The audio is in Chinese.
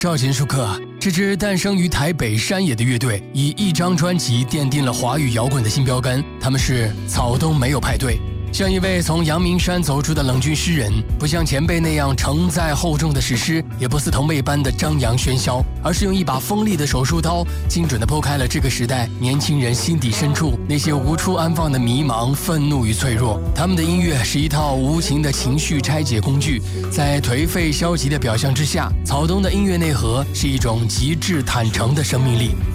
赵钱舒克，这支诞生于台北山野的乐队，以一张专辑奠定了华语摇滚的新标杆。他们是草东没有派对。像一位从阳明山走出的冷峻诗人，不像前辈那样承载厚重的史诗，也不似同辈般的张扬喧嚣，而是用一把锋利的手术刀，精准地剖开了这个时代年轻人心底深处那些无处安放的迷茫、愤怒与脆弱。他们的音乐是一套无情的情绪拆解工具，在颓废消极的表象之下，草东的音乐内核是一种极致坦诚的生命力。